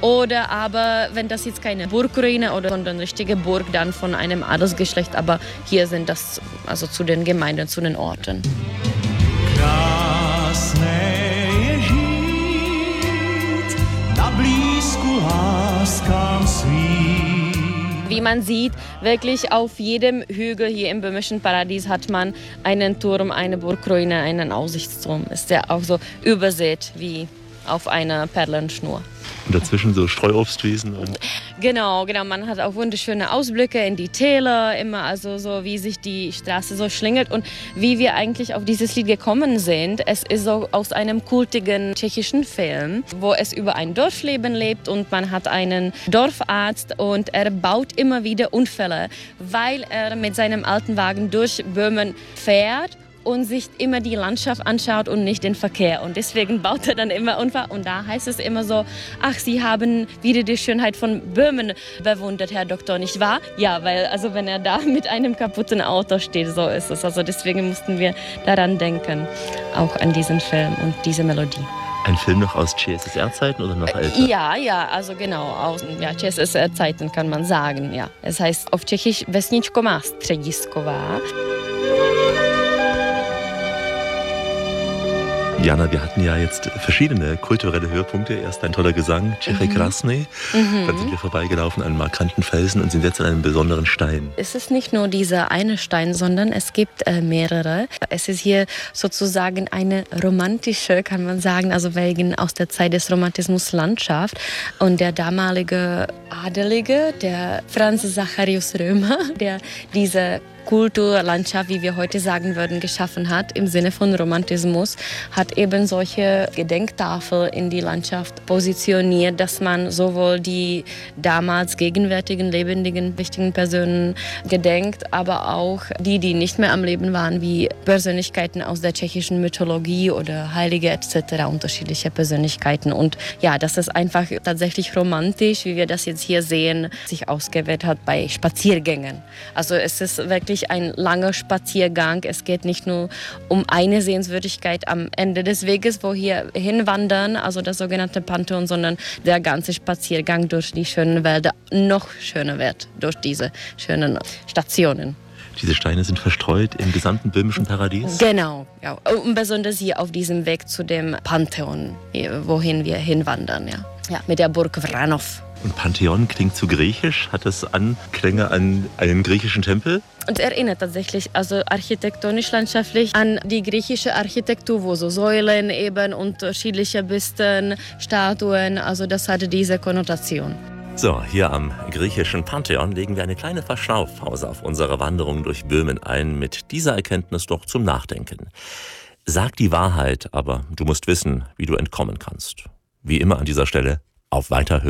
Oder aber, wenn das jetzt keine Burgruine oder sondern eine richtige Burg, dann von einem Adelsgeschlecht. Aber hier sind das also zu den Gemeinden, zu den Orten. Krásné je žít na blízku láskám svým. Wie man sieht, wirklich auf jedem Hügel hier im böhmischen Paradies hat man einen Turm, eine Burgruine, einen Aussichtsturm. Ist ja auch so übersät wie auf einer Perlenschnur. Und dazwischen so Streuobstwiesen. Und Genau. Man hat auch wunderschöne Ausblicke in die Täler, immer also so, wie sich die Straße so schlingelt und wie wir eigentlich auf dieses Lied gekommen sind. Es ist so aus einem kultigen tschechischen Film, wo es über ein Dorfleben lebt und man hat einen Dorfarzt und er baut immer wieder Unfälle, weil er mit seinem alten Wagen durch Böhmen fährt und sich immer die Landschaft anschaut und nicht den Verkehr. Und deswegen baut er dann immer Unfall. Und da heißt es immer so, ach, Sie haben wieder die Schönheit von Böhmen bewundert, Herr Doktor, nicht wahr? Ja, weil also wenn er da mit einem kaputten Auto steht, so ist es. Also deswegen mussten wir daran denken, auch an diesen Film und diese Melodie. ein Film noch aus CSSR-Zeiten oder noch älter? Ja, also genau, aus CSSR-Zeiten kann man sagen, ja. Es heißt auf Tschechisch Vesničko má středisková. Jana, wir hatten ja jetzt verschiedene kulturelle Höhepunkte. Erst ein toller Gesang, Čechy krásné. Dann sind wir vorbeigelaufen an markanten Felsen und sind jetzt an einem besonderen Stein. Es ist nicht nur dieser eine Stein, sondern es gibt mehrere. Es ist hier sozusagen eine romantische, kann man sagen, also wegen aus der Zeit des Romantismus Landschaft. Und der damalige Adelige, der Franz Zacharius Römer, der diese Kulturlandschaft, wie wir heute sagen würden, geschaffen hat, im Sinne von Romantismus, hat eben solche Gedenktafel in die Landschaft positioniert, dass man sowohl die damals gegenwärtigen, lebendigen, wichtigen Personen gedenkt, aber auch die nicht mehr am Leben waren, wie Persönlichkeiten aus der tschechischen Mythologie oder Heilige etc., unterschiedliche Persönlichkeiten. Und ja, das ist einfach tatsächlich romantisch, wie wir das jetzt hier sehen, sich ausgewählt hat bei Spaziergängen. Also es ist wirklich ein langer Spaziergang. Es geht nicht nur um eine Sehenswürdigkeit am Ende des Weges, wo hier hinwandern, also das sogenannte Pantheon, sondern der ganze Spaziergang durch die schönen Wälder noch schöner wird, durch diese schönen Stationen. Diese Steine sind verstreut im gesamten böhmischen Paradies? Genau, ja. Und besonders hier auf diesem Weg zu dem Pantheon, wohin wir hinwandern, ja. Ja, mit der Burg Vranov. Und Pantheon klingt zu griechisch? Hat es Anklänge an einen griechischen Tempel? Und erinnert tatsächlich, also architektonisch, landschaftlich, an die griechische Architektur, wo so Säulen eben, unterschiedliche Büsten, Statuen, also das hatte diese Konnotation. So, hier am griechischen Pantheon legen wir eine kleine Verschnaufpause auf unserer Wanderung durch Böhmen ein, mit dieser Erkenntnis doch zum Nachdenken. Sag die Wahrheit, aber du musst wissen, wie du entkommen kannst. Wie immer an dieser Stelle, auf Weiterhören.